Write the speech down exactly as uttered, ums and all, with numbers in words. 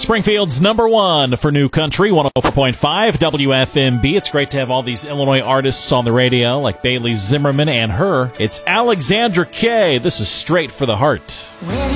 Springfield's number one for new country, one oh four point five W F M B. It's great to have all these Illinois artists on the radio, like Bailey Zimmerman and her. It's Alexandra Kay. This is Straight for the Heart. When